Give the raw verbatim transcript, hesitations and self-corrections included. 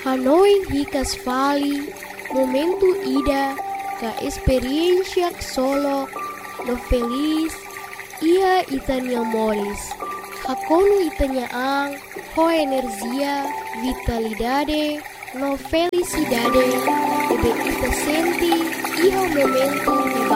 Hanoi hikas fali, momento ida, ka experiencia solo, no feliz, ia itania moris. Hakonu itania ang, ho energia, vitalidade, no felicidade, ebe ita senti, iho momento